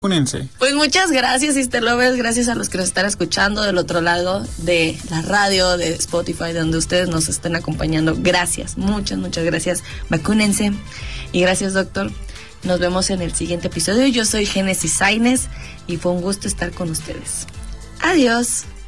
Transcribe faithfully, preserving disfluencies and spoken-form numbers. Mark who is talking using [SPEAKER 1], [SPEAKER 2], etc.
[SPEAKER 1] Únense.
[SPEAKER 2] Pues muchas gracias, Sister Lovers, gracias a los que nos están escuchando del otro lado de la radio, de Spotify, donde ustedes nos estén acompañando. Gracias, muchas, muchas gracias. Vacúnense. Y gracias, doctor. Nos vemos en el siguiente episodio. Yo soy Génesis Sainz y fue un gusto estar con ustedes. Adiós.